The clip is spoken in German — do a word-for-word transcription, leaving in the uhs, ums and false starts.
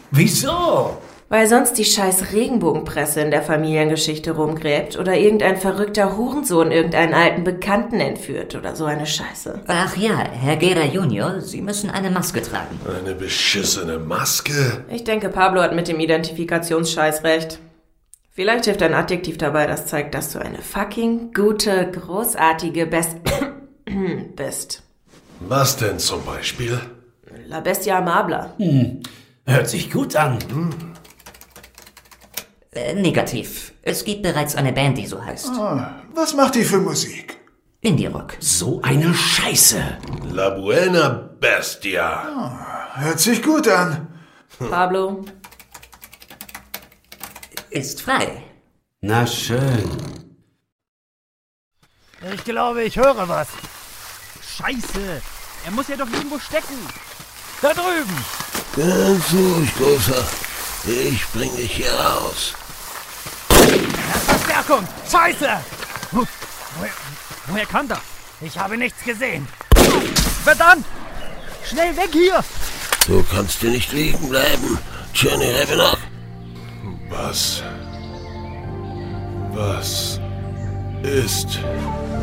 Wieso? Weil sonst die scheiß Regenbogenpresse in der Familiengeschichte rumgräbt oder irgendein verrückter Hurensohn irgendeinen alten Bekannten entführt oder so eine Scheiße. Ach ja, Herr Gera Junior, Sie müssen eine Maske tragen. Eine beschissene Maske? Ich denke, Pablo hat mit dem Identifikationsscheiß recht. Vielleicht hilft ein Adjektiv dabei, das zeigt, dass du eine fucking gute, großartige Best... bist. Was denn zum Beispiel? La Bestia Amabla. Hm. Hört sich gut an. Hm. Äh, negativ. Es gibt bereits eine Band, die so heißt. Ah, was macht die für Musik? Indie-Rock. So eine Scheiße. La Buena Bestia. Ah, hört sich gut an. Pablo. Ist frei. Na schön. Ich glaube, ich höre was. Scheiße. Er muss ja doch irgendwo stecken. Da drüben. Ganz ruhig, Großer. Ich bring dich hier raus. Verstärkung! Scheiße! Woher, woher kam das? Ich habe nichts gesehen. Verdammt! Schnell weg hier! Du kannst hier nicht liegen bleiben, Jenny Revenant. Was? Was ist